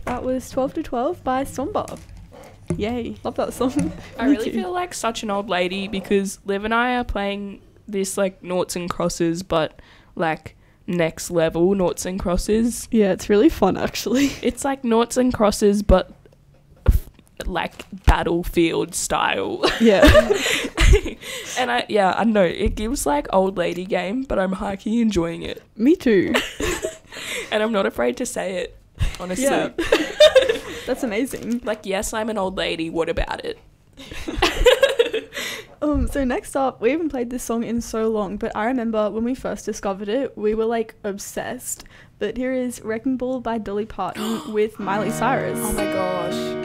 That was 12 to 12 by Somba. Yay, love that song. I really feel like such an old lady because Liv and I are playing this like noughts and crosses, but like next level noughts and crosses. Yeah, it's really fun actually. It's like noughts and crosses, but like battlefield style. Yeah. And I don't know, it gives like old lady game, but I'm high-key enjoying it. Me too. And I'm not afraid to say it, honestly. Yeah. That's amazing. Like, yes, I'm an old lady, what about it? So next up, we haven't played this song in so long, but I remember when we first discovered it, we were like obsessed. But here is Wrecking Ball by Dolly Parton with Miley Cyrus. Oh my gosh.